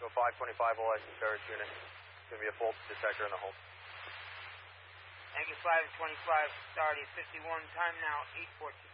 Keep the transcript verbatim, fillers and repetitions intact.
So five twenty-five, all license Barracks unit. It's going to be a fault detector in the home. Thank you, five twenty-five, started fifty-one, time now, eight fourteen.